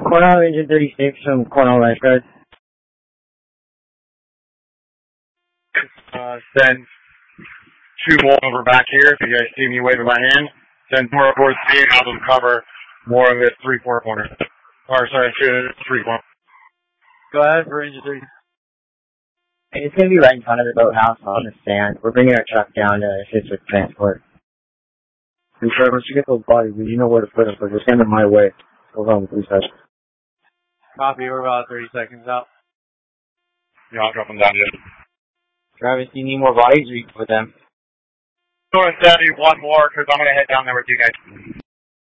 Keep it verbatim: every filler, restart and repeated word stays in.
Cornell Engine thirty-six from Cornell Lifeguard. Uh, send two more over back here. If you guys see me waving my hand, send more towards me and I'll just cover more of this three four corner. Or sorry, three four. Go ahead for engine three. It's going to be right in front of the boathouse on the stand. We're bringing our truck down to assist with transport. Hey, Trevor, once you get those bodies, you know where to put them, but just send them my way. Go home, please, guys. Copy, we're about thirty seconds out. Yeah, I'll drop them down here. Travis, do you need more bodies or you can put them? So instead, one more, because I'm going to head down there with you guys.